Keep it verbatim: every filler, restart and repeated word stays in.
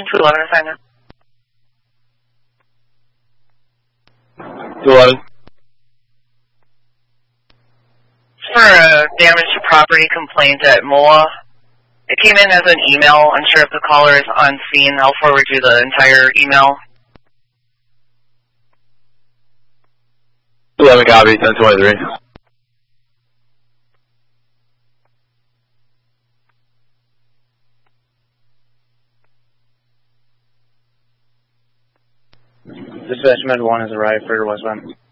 two eleven assignment. two eleven. For a damage to property complaint at M O A. It came in as an email. Unsure if the caller is on scene. I'll forward you the entire email. eleven copy, ten twenty-three. Dispatch Med one has arrived for Westbound.